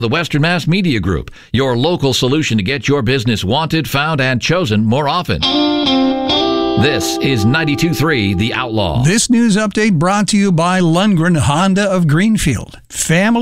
The Western Mass Media Group, your local solution to get your business wanted, found, and chosen more often. This is 92.3 The Outlaw. This news update brought to you by Lundgren Honda of Greenfield. Family